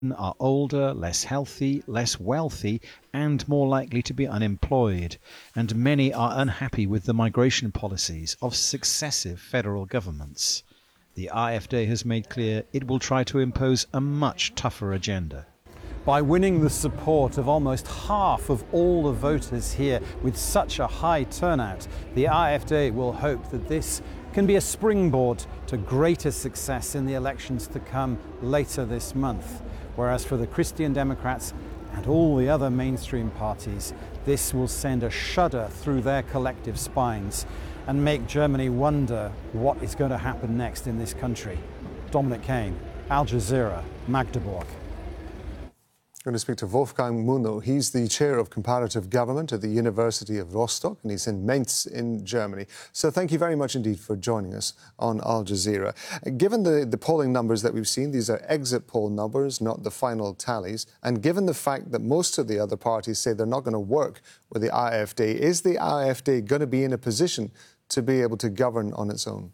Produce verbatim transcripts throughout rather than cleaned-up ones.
are older, less healthy, less wealthy, and more likely to be unemployed, and many are unhappy with the migration policies of successive federal governments. The AfD has made clear it will try to impose a much tougher agenda. By winning the support of almost half of all the voters here with such a high turnout, the AfD will hope that this can be a springboard to greater success in the elections to come later this month. Whereas for the Christian Democrats and all the other mainstream parties, this will send a shudder through their collective spines and make Germany wonder what is going to happen next in this country. Dominic Kane, Al Jazeera, Magdeburg. I'm going to speak to Wolfgang Munow. He's the chair of comparative government at the University of Rostock, and he's in Mainz in Germany. So thank you very much indeed for joining us on Al Jazeera. Given the, the polling numbers that we've seen, these are exit poll numbers, not the final tallies, and given the fact that most of the other parties say they're not going to work with the AfD, is the AfD going to be in a position to be able to govern on its own?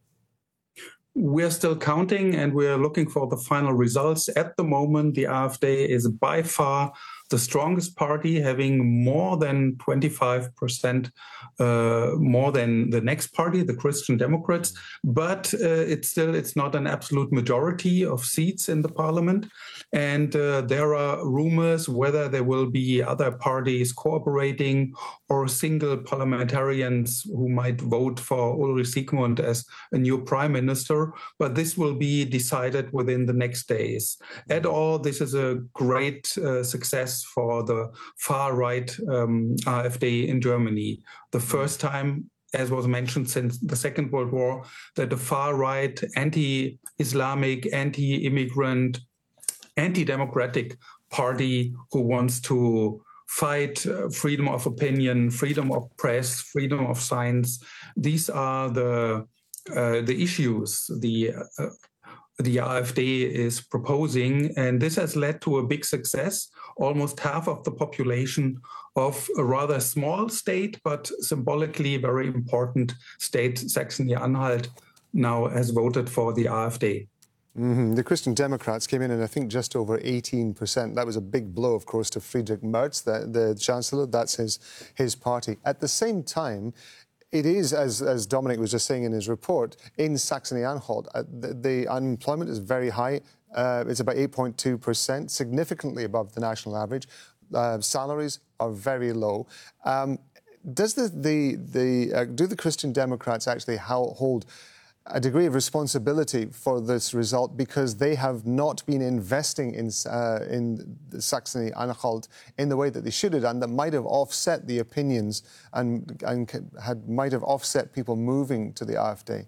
We're still counting and we're looking for the final results. At the moment, the AfD is by far the strongest party, having more than twenty-five percent uh, more than the next party, the Christian Democrats. But uh, it's still it's not an absolute majority of seats in the parliament. And uh, there are rumors whether there will be other parties cooperating or single parliamentarians who might vote for Ulrich Siegmund as a new prime minister. But this will be decided within the next days. At all, this is a great uh, success for the far-right um, AfD in Germany. The first time, as was mentioned since the Second World War, that the far-right, anti-Islamic, anti-immigrant, anti-democratic party who wants to fight uh, freedom of opinion, freedom of press, freedom of science. These are the uh, the issues the uh, the AfD is proposing, and this has led to a big success. Almost half of the population of a rather small state, but symbolically very important state, Saxony-Anhalt, now has voted for the AfD. Mm-hmm. The Christian Democrats came in and I think just over eighteen percent. That was a big blow, of course, to Friedrich Merz, the, the Chancellor. That's his, his party. At the same time, it is, as, as Dominic was just saying in his report, in Saxony-Anhalt, uh, the, the unemployment is very high. Uh, it's about eight point two percent, significantly above the national average. Uh, salaries are very low. Um, does the, the, the, uh, do the Christian Democrats actually hold a degree of responsibility for this result because they have not been investing in uh, in Saxony-Anhalt in the way that they should have done, that might have offset the opinions and, and had, might have offset people moving to the AfD?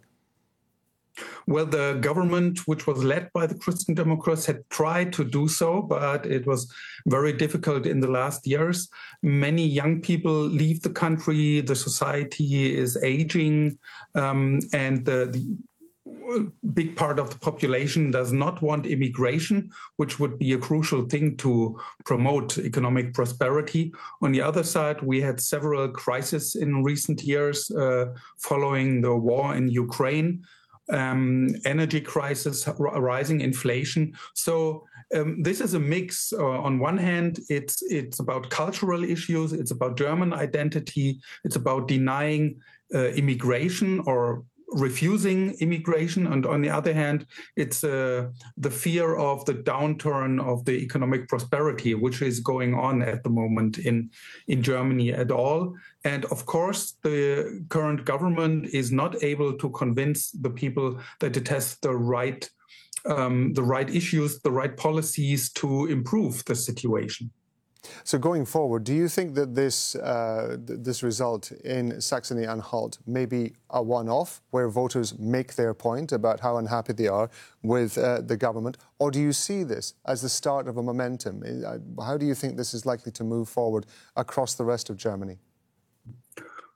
Well, the government, which was led by the Christian Democrats, had tried to do so, but it was very difficult in the last years. Many young people leave the country, the society is aging, um, and the, the big part of the population does not want immigration, which would be a crucial thing to promote economic prosperity. On the other side, we had several crises in recent years uh, following the war in Ukraine. Um, energy crisis, rising inflation. So um, this is a mix. Uh, on one hand, it's it's about cultural issues, it's about German identity, it's about denying uh, immigration or refusing immigration, and on the other hand, it's uh, the fear of the downturn of the economic prosperity, which is going on at the moment in, in Germany at all. And of course, the current government is not able to convince the people that it has the right, um, the right issues, the right policies to improve the situation. So going forward, do you think that this uh, th this result in Saxony-Anhalt may be a one-off, where voters make their point about how unhappy they are with uh, the government, or do you see this as the start of a momentum? How do you think this is likely to move forward across the rest of Germany?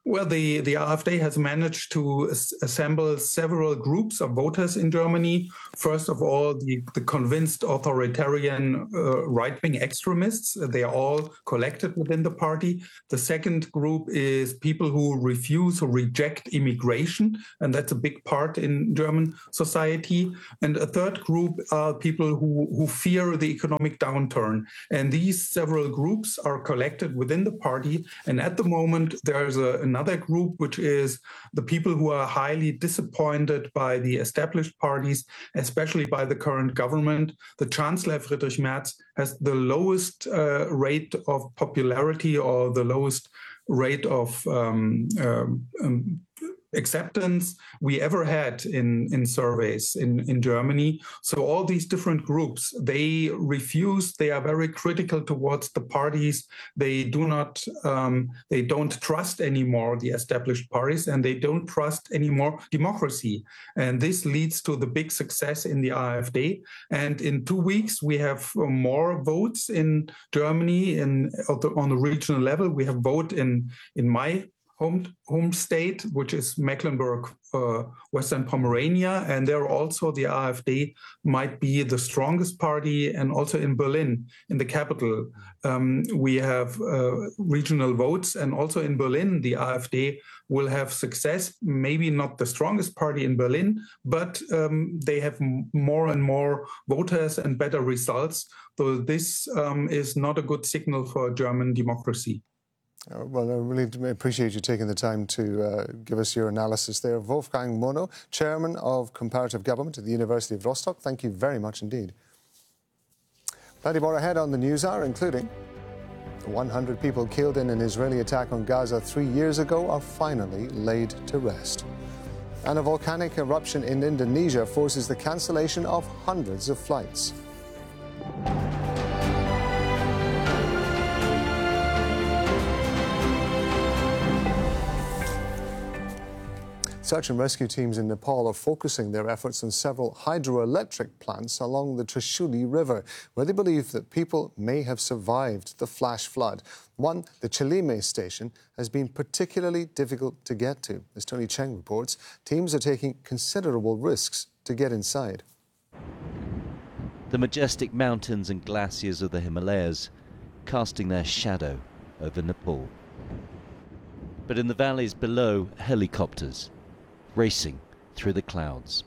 Well, the, the AfD has managed to as assemble several groups of voters in Germany. First of all, the, the convinced authoritarian uh, right-wing extremists. They are all collected within the party. The second group is people who refuse or reject immigration, and that's a big part in German society. And a third group are people who, who fear the economic downturn. And these several groups are collected within the party. And at the moment, there's a, another group, which is the people who are highly disappointed by the established parties, especially by the current government. The Chancellor, Friedrich Merz, has the lowest uh, rate of popularity or the lowest rate of um, um, um, acceptance we ever had in, in surveys in, in Germany. So all these different groups, they refuse, they are very critical towards the parties. They do not, um, they don't trust anymore the established parties, and they don't trust anymore democracy. And this leads to the big success in the AfD. And in two weeks, we have more votes in Germany in, on the regional level. We have vote in, in my home home state, which is Mecklenburg, uh, Western Pomerania, and there also the AfD might be the strongest party, and also in Berlin, in the capital, um, we have uh, regional votes, and also in Berlin, the AfD will have success, maybe not the strongest party in Berlin, but um, they have m more and more voters and better results. So this um, is not a good signal for German democracy. Uh, well, I really appreciate you taking the time to uh, give us your analysis there. Wolfgang Mono, Chairman of Comparative Government at the University of Rostock, thank you very much indeed. Plenty more ahead on the News Hour, including one hundred people killed in an Israeli attack on Gaza three years ago are finally laid to rest. And a volcanic eruption in Indonesia forces the cancellation of hundreds of flights. Search and rescue teams in Nepal are focusing their efforts on several hydroelectric plants along the Trishuli River, where they believe that people may have survived the flash flood. One, the Chilime station, has been particularly difficult to get to. As Tony Cheng reports, teams are taking considerable risks to get inside. The majestic mountains and glaciers of the Himalayas casting their shadow over Nepal. But in the valleys below, helicopters racing through the clouds.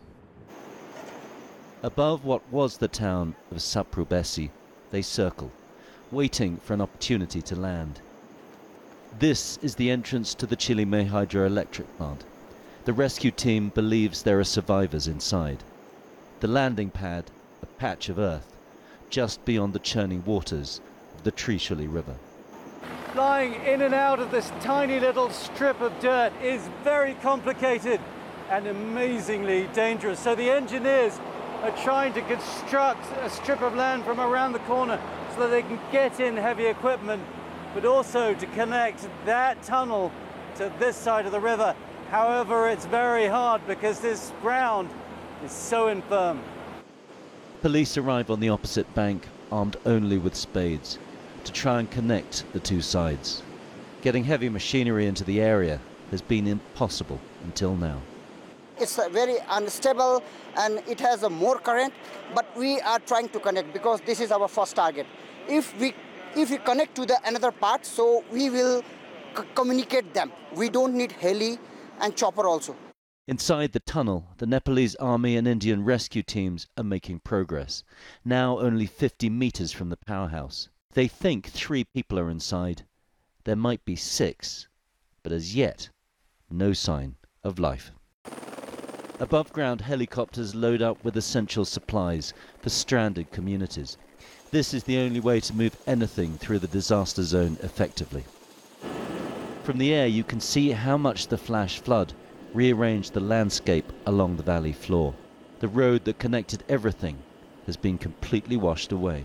Above what was the town of Saprubesi, they circle, waiting for an opportunity to land. This is the entrance to the Chilime hydroelectric plant. The rescue team believes there are survivors inside. The landing pad, a patch of earth, just beyond the churning waters of the Trishuli River. Flying in and out of this tiny little strip of dirt is very complicated and amazingly dangerous. So the engineers are trying to construct a strip of land from around the corner so that they can get in heavy equipment, but also to connect that tunnel to this side of the river. However, it's very hard because this ground is so infirm. Police arrive on the opposite bank, armed only with spades, to try and connect the two sides. Getting heavy machinery into the area has been impossible until now. It's very unstable and it has a more current, but we are trying to connect because this is our first target. If we if we connect to the another part, so we will c communicate them. We don't need heli and chopper also. Inside the tunnel, the Nepalese army and Indian rescue teams are making progress, now only fifty meters from the powerhouse. They think three people are inside. There might be six, but as yet, no sign of life. Above-ground helicopters load up with essential supplies for stranded communities. This is the only way to move anything through the disaster zone effectively. From the air, you can see how much the flash flood rearranged the landscape along the valley floor. The road that connected everything has been completely washed away.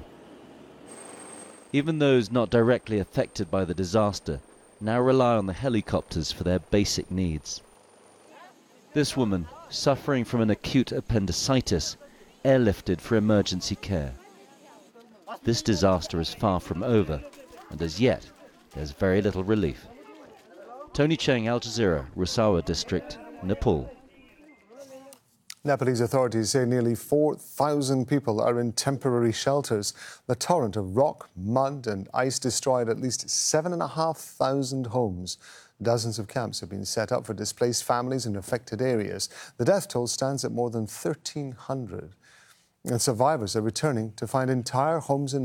Even those not directly affected by the disaster now rely on the helicopters for their basic needs. This woman, suffering from an acute appendicitis, airlifted for emergency care. This disaster is far from over, and as yet, there's very little relief. Tony Cheng, Al Jazeera, Rusawa District, Nepal. Nepalese authorities say nearly four thousand people are in temporary shelters. The torrent of rock, mud and ice destroyed at least seven thousand five hundred homes. Dozens of camps have been set up for displaced families in affected areas. The death toll stands at more than thirteen hundred. And survivors are returning to find entire homes in